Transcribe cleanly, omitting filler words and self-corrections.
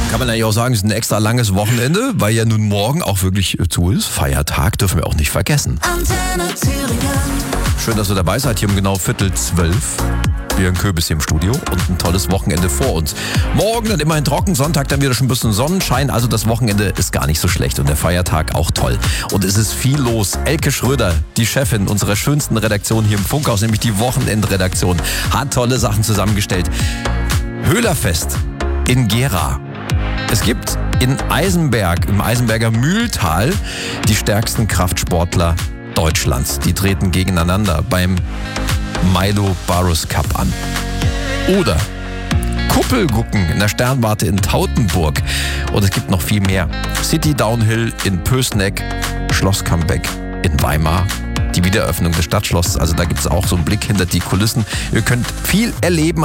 Kann man eigentlich auch sagen, es ist ein extra langes Wochenende, weil ja nun morgen auch wirklich zu ist. Feiertag dürfen wir auch nicht vergessen. Antenne Thüringen. Schön, dass ihr dabei seid, hier um genau 11:45. Björn Köbis hier im Studio und ein tolles Wochenende vor uns. Morgen dann immerhin trocken, Sonntag dann wieder schon ein bisschen Sonnenschein. Also das Wochenende ist gar nicht so schlecht und der Feiertag auch toll. Und es ist viel los. Elke Schröder, die Chefin unserer schönsten Redaktion hier im Funkhaus, nämlich die Wochenendredaktion, hat tolle Sachen zusammengestellt. Höhlerfest in Gera. Es gibt in Eisenberg, im Eisenberger Mühltal, die stärksten Kraftsportler Deutschlands. Die treten gegeneinander beim Milo Barus Cup an. Oder Kuppelgucken in der Sternwarte in Tautenburg. Und es gibt noch viel mehr. City Downhill in Pößneck, Schloss Cambeck in Weimar. Die Wiedereröffnung des Stadtschlosses, also da gibt es auch so einen Blick hinter die Kulissen. Ihr könnt viel erleben.